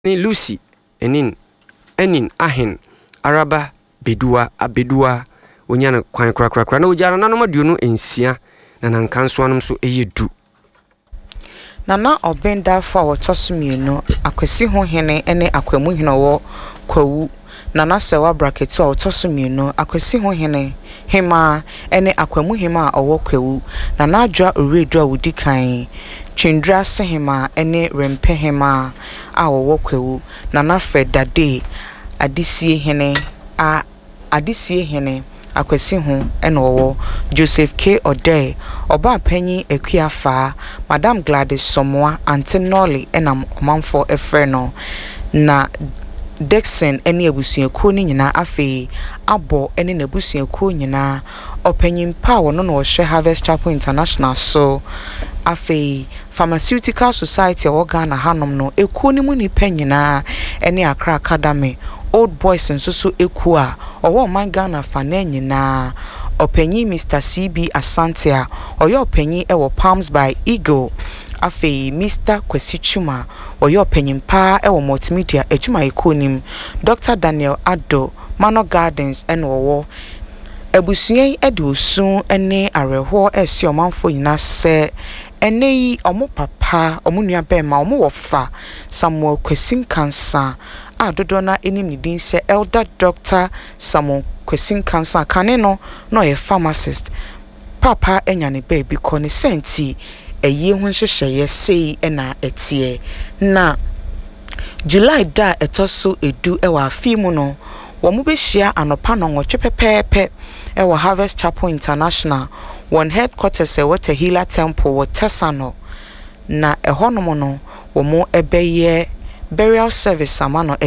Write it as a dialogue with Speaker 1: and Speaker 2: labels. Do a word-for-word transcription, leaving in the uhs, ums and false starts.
Speaker 1: ni Lucy enin enin ahen araba bedua abedua onya na kwan kra kra kra na ojara na no maduonu ensia na nankanso anom so eyedu
Speaker 2: Nana obenda fa wotosumienu akwesi ho hene ene akwamu hene wo kwawu Nana sewa bracket a wotosumienu akwesi ho hene hema ene akwamu hema owo kwawu Nana adwa oredu a wodi kan Twindra sehema ene rempe hema a owo kwawu Nana Fredade adisie hene a adisie hene akwesi ho ene owo Joseph K Ode oba panyi akuafa Madam Gladys Somoa Antinoli ena omanfo efreno na Dixon ene abusuakuo ni nyina afi abo ene na abusuakuo nyina opanyin pa wono no hwe Harvest Chapel International so afi Pharmaceutical Society of Ghana hanom no ekuo ni mu ni panyina ene Accra Academy Old Boys nsusu ekuo a owo man Ghana fa na nyina opanyi Mister C B Asantia oyo opanyi ewo Palms by Eagle afi Mister Kwesichuma oyo opanyi pa ewo multimedia ejuma ekonim Doctor Daniel Ado Mano Gardens enowo ebusuyen ede osun ene areho esi omanfo nyina se ene yi omo papa omo nua bema omo wofa Samuel Kwesinkansa adodo na enim ni din se Elder Doctor Samuel Kwesinkansa kane no no ye pharmacist papa enya ne baby ko ne senti eye ho hyehyeye sei na etie na July da etoso edu ewa afimu no wo mo behia anopa no nwotwe pepepe ewa Harvest Chapel International one headquarters e Water Healer Temple wo Tesano na ehonom no wo mo ebeye burial service amano